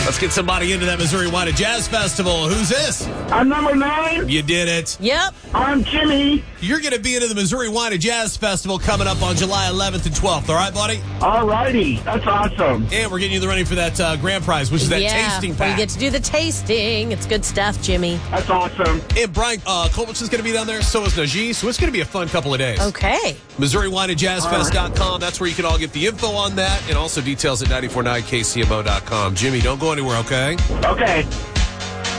Let's get somebody into that Missouri Wine and Jazz Festival. Who's this? I'm number 9. You did it. Yep. I'm Jimmy. You're going to be into the Missouri Wine and Jazz Festival coming up on July 11th and 12th. All right, buddy? All righty. That's awesome. And we're getting you the running for that grand prize, which is that tasting where pack. you get to do the tasting. It's good stuff, Jimmy. That's awesome. And Brian Kolbich is going to be down there. So is Najee. So it's going to be a fun couple of days. Okay. MissouriWineandJazzFest.com. That's where you can all get the info on that and also details at 949KCMO.com. Jimmy, don't go anywhere, okay? Okay.